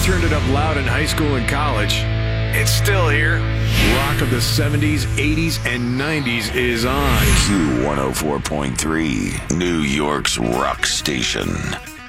turned it up loud in high school and college. It's still here. Rock of the 70s, 80s, and 90s is on. Q104.3, New York's rock station.